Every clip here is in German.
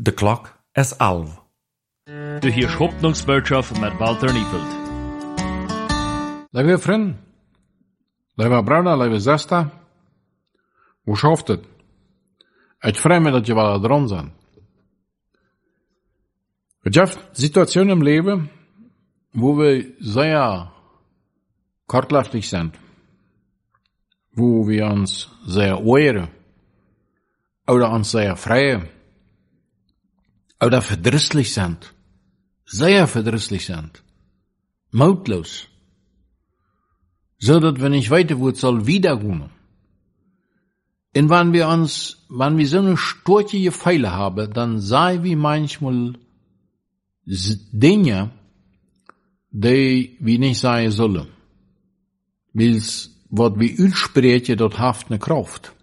De klok is 11. Du hörst Hoffnungsbotschaft mit Walter Niefeld. Lieve vriend, lieve broeder, lieve zuster, hoe schafft het? Ik vrees me dat je wel dran bent. Het heeft situationen im Leben, wo wir sehr kortlastig sind, wo wir uns sehr ohren, oder uns sehr freien, oder verdrießlich sind, sehr verdrießlich sind, mutlos, so dass wir nicht weiter, wo es soll wiedergehen. Und wenn wir so eine stortige Pfeile haben, dann sei wie manchmal Dinge, die wir nicht sagen sollen. Weil was wir uitspreken, dat haft eine Kraft.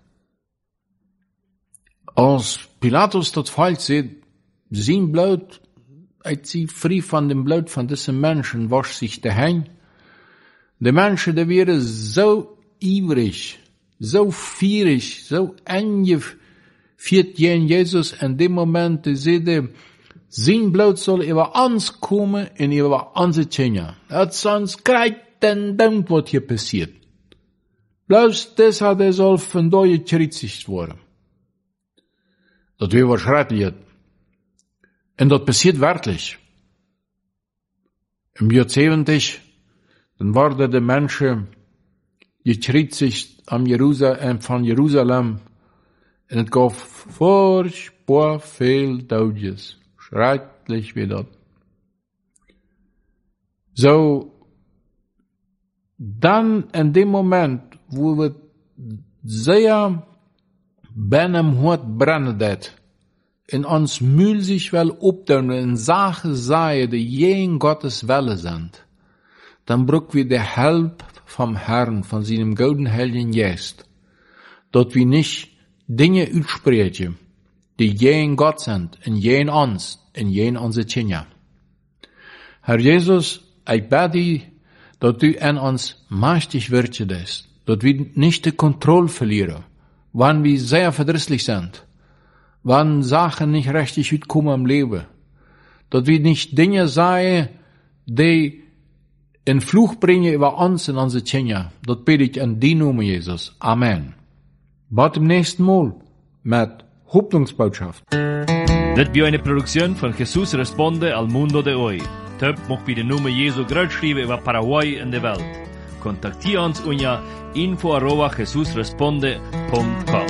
Als Pilatus dat feit sieht, sein Blut, als sie frei von dem Blut von diesen Menschen wascht sich daheim. Die Menschen, die wären so ivrig, so fierig, so angeführt gegen Jesus in dem Moment, die sehen, sein Blut soll über uns kommen und über unsere Kinder. Sonst kriegt den Dank, was hier passiert. Bloß deshalb soll von da gekriegt worden. Das wäre schrecklich. Und das passiert wirklich. Im Jahr 70, dann wurden die Menschen gekriegt von Jerusalem. Und es gab furchtbar viel Todes. Schrecklich wie das. So, dann in dem Moment, wo wir sehr beim Hort brennen dat, in uns Mühl sich wel opdoen en Sachen sagen, die gegen Gottes Welle sind, dann brauchen wir die Hilfe vom Herrn, von seinem golden Heiligen Geist, dort wir nicht Dinge aussprechen, die gegen Gott sind, in gegen uns, in gegen unsere Kinder. Herr Jesus, ich bete dich, dass du an uns mächtig wirst, dass wir nicht die Kontrolle verlieren, wann wir sehr verdrießlich sind, wann Sachen nicht richtig gut kommen im Leben, dass wir nicht Dinge sagen, die in Fluch bringen über uns und unsere Kinder. Das bete ich in die Namen Jesus. Amen. Bis zum nächsten Mal mit Hoffnungsbotschaft. Das war eine Produktion von Jesus Responde al Mundo de Hoy. Töp mag bei den Namen Jesu groß schreiben über Paraguay und die Welt. Kontaktiere uns unter info@jesusresponde.com.